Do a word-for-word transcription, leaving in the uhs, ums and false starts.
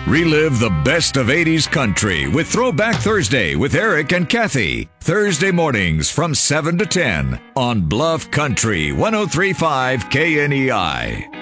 Relive the best of eighties country with Throwback Thursday with Eric and Kathy. Thursday mornings from seven to ten on Bluff Country one oh three point five K N E I.